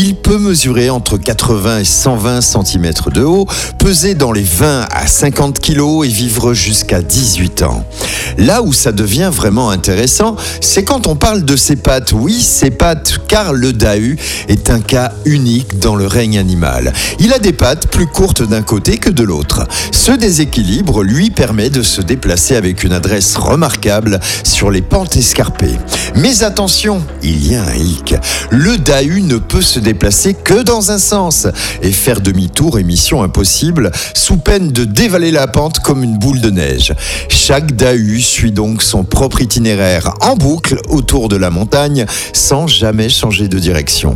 Il peut mesurer entre 80 et 120 cm de haut, peser dans les 20 à 50 kg et vivre jusqu'à 18 ans. Là où ça devient vraiment intéressant, c'est quand on parle de ses pattes. Oui, ses pattes, car le dahu est un cas unique dans le règne animal. Il a des pattes plus courtes d'un côté que de l'autre. Ce déséquilibre lui permet de se déplacer avec une adresse remarquable sur les pentes escarpées. Mais attention, il y a un hic. Le dahu ne peut se déplacer que dans un sens et faire demi-tour est mission impossible sous peine de dévaler la pente comme une boule de neige. Chaque dahu suit donc son propre itinéraire en boucle autour de la montagne sans jamais changer de direction.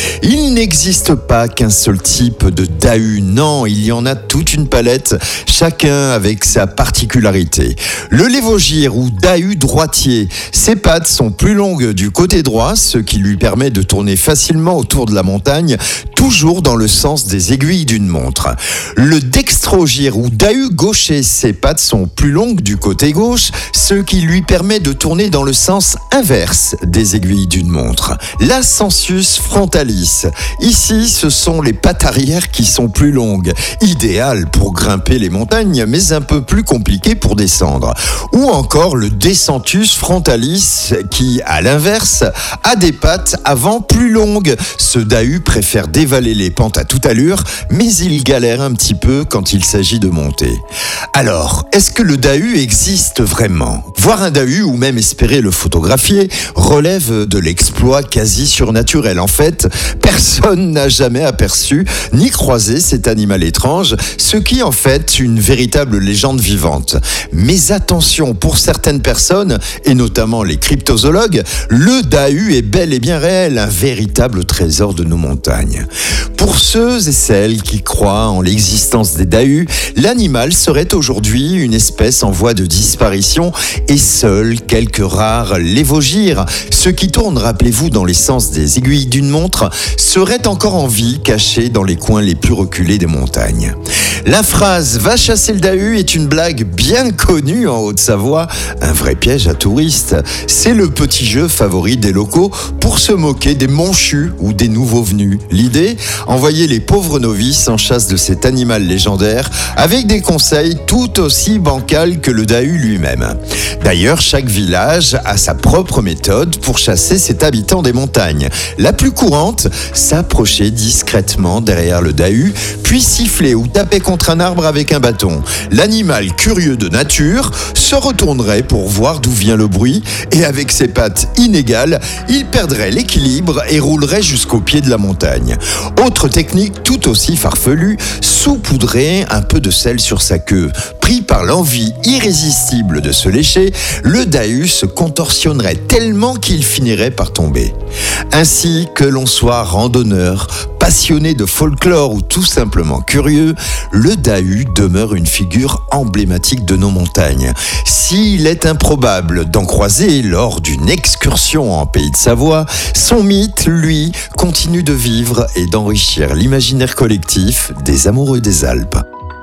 Il n'existe pas qu'un seul type de dahu, non, il y en a toute une palette, chacun avec sa particularité. Le lévogire ou dahu droitier, ses pattes sont plus longues du côté droit, ce qui lui permet de tourner facilement autour de la montagne, toujours dans le sens des aiguilles d'une montre. Le dextrogire ou dahu gaucher, ses pattes sont plus longues du côté gauche, ce qui lui permet de tourner dans le sens inverse des aiguilles d'une montre. L'ascensus frontalis. Ici, ce sont les pattes arrière qui sont plus longues, idéales pour grimper les montagnes, mais un peu plus compliquées pour descendre. Ou encore le descentus frontalis, qui, à l'inverse, a des pattes avant plus longues. Ce dahu préfère dévaler les pentes à toute allure, mais il galère un petit peu quand il s'agit de monter. Alors, est-ce que le dahu existe vraiment ? Voir un dahu ou même espérer le photographier relève de l'exploit quasi surnaturel. En fait, personne n'a jamais aperçu ni croisé cet animal étrange, ce qui en fait une véritable légende vivante. Mais attention, pour certaines personnes, et notamment les cryptozoologues, le dahu est bel et bien réel, un véritable trésor de nos montagnes. Pour ceux et celles qui croient en l'existence des dahus, l'animal serait aujourd'hui une espèce en voie de disparition et seuls quelques rares lévogires, ceux qui tournent, rappelez-vous, dans les sens des aiguilles d'une montre, seraient encore en vie, cachés dans les coins les plus reculés des montagnes. La phrase « va chasser le dahu » est une blague bien connue en Haute-Savoie, un vrai piège à touristes. C'est le petit jeu favori des locaux pour se moquer des monchus ou des nouveaux venus. L'idée, envoyer les pauvres novices en chasse de cet animal légendaire avec des conseils tout aussi bancals que le dahu lui-même. D'ailleurs, chaque village a sa propre méthode pour chasser cet habitant des montagnes. La plus courante, s'approcher discrètement derrière le dahu, puis siffler ou taper contre un arbre avec un bâton. L'animal, curieux de nature, se retournerait pour voir d'où vient le bruit et avec ses pattes inégales, il perdrait l'équilibre et roulerait jusqu'au pied de la montagne. Autre technique tout aussi farfelue, saupoudrer un peu de sel sur sa queue. Pris par l'envie irrésistible de se lécher, le dahu se contorsionnerait tellement qu'il finirait par tomber. Ainsi que l'on soit randonneur, passionné de folklore ou tout simplement curieux, le dahu demeure une figure emblématique de nos montagnes. S'il est improbable d'en croiser lors d'une excursion en Pays de Savoie, son mythe, lui, continue de vivre et d'enrichir l'imaginaire collectif des amoureux des Alpes.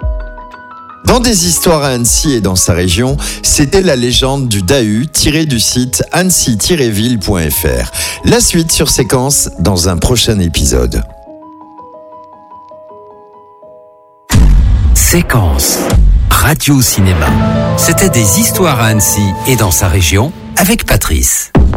Dans des histoires à Annecy et dans sa région, c'était la légende du dahu tirée du site annecy-ville.fr. La suite sur Séquence dans un prochain épisode. Séquence Radio Cinéma. C'était des histoires à Annecy et dans sa région avec Patrice.